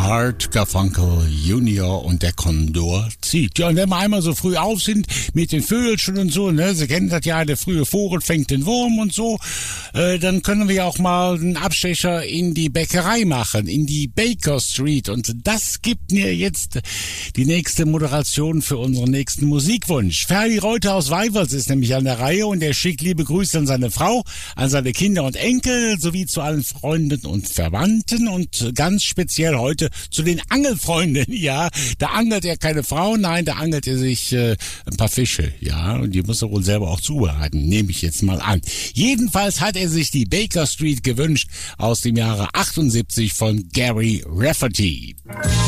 Art Garfunkel Junior und der Kondor zieht. Ja, und wenn wir einmal so früh auf sind mit den Vögelchen und so, ne, Sie kennen das ja, der frühe Vogel fängt den Wurm und so, dann können wir ja auch mal einen Abstecher in die Bäckerei machen, in die Baker Street. Und das gibt mir jetzt die nächste Moderation für unseren nächsten Musikwunsch. Ferdi Reuter aus Weiwels ist nämlich an der Reihe und er schickt liebe Grüße an seine Frau, an seine Kinder und Enkel sowie zu allen Freunden und Verwandten und ganz speziell heute zu den Angelfreunden. Ja, da angelt er keine Frau, nein, da angelt er sich ein paar Fische. Ja, und die muss er wohl selber auch zubereiten, nehme ich jetzt mal an. Jedenfalls hat er sich die Baker Street gewünscht aus dem Jahre 78 von Gary Rafferty.